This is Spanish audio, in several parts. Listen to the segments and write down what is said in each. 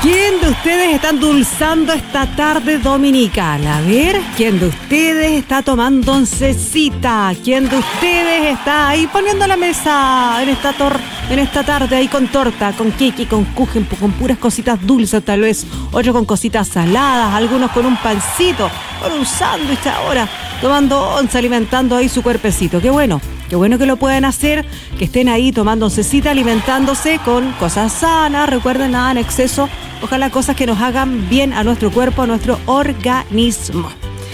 ¿Quién de ustedes está endulzando esta tarde dominical? A ver, ¿quién de ustedes está tomando oncecita? ¿Quién de ustedes está ahí poniendo la mesa en esta tarde ahí con torta, con kiki, con kuchen, con puras cositas dulces tal vez? Otros con cositas saladas, algunos con un pancito, con un sándwich ahora, tomando once, alimentando ahí su cuerpecito. Qué bueno que lo puedan hacer, que estén ahí tomando oncecita, alimentándose con cosas sanas. Recuerden, nada en exceso. Ojalá cosas que nos hagan bien a nuestro cuerpo, a nuestro organismo.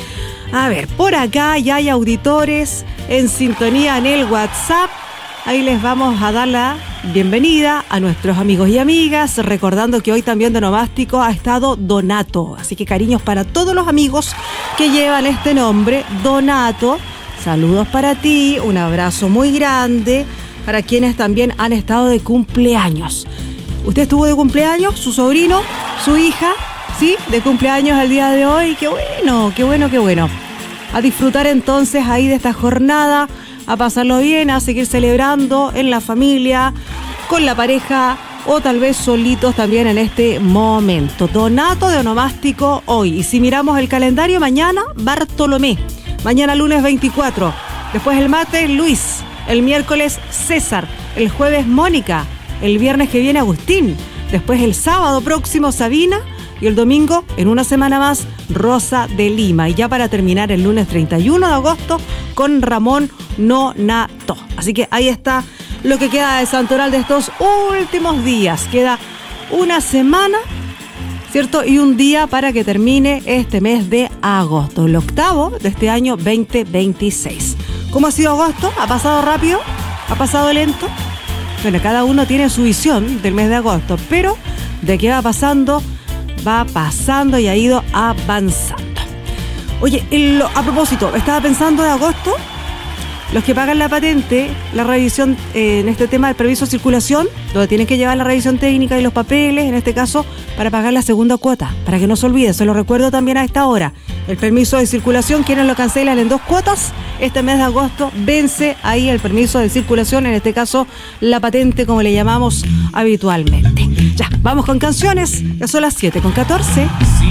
A ver, por acá ya hay auditores en sintonía en el WhatsApp. Ahí les vamos a dar la bienvenida a nuestros amigos y amigas, recordando que hoy también de Onomástico ha estado Donato. Así que cariños para todos los amigos que llevan este nombre, Donato. Saludos para ti, un abrazo muy grande para quienes también han estado de cumpleaños. ¿Usted estuvo de cumpleaños? ¿Su sobrino? ¿Su hija? ¿Sí? De cumpleaños el día de hoy. ¡Qué bueno, qué bueno, qué bueno! A disfrutar entonces ahí de esta jornada, a pasarlo bien, a seguir celebrando en la familia, con la pareja o tal vez solitos también en este momento. Donato de Onomástico hoy. Y si miramos el calendario, mañana Bartolomé. Mañana lunes 24. Después el martes Luis. El miércoles César. El jueves Mónica. El viernes que viene Agustín. Después el sábado próximo Sabina. Y el domingo, en una semana más, Rosa de Lima. Y ya para terminar el lunes 31 de agosto con Ramón Nonato. Así que ahí está lo que queda de Santoral de estos últimos días. Queda una semana, ¿cierto? Y un día para que termine este mes de agosto, el octavo de este año 2026. ¿Cómo ha sido agosto? ¿Ha pasado rápido? ¿Ha pasado lento? Bueno, cada uno tiene su visión del mes de agosto, pero de qué va pasando y ha ido avanzando. Oye, a propósito, estaba pensando de agosto, los que pagan la patente, la revisión en este tema del permiso de circulación, donde tienen que llevar la revisión técnica y los papeles, en este caso, para pagar la segunda cuota, para que no se olvide, se lo recuerdo también a esta hora. El permiso de circulación, quienes lo cancelan en 2 cuotas, este mes de agosto vence ahí el permiso de circulación, en este caso, la patente, como le llamamos habitualmente. Ya, vamos con canciones, ya son las 7:14.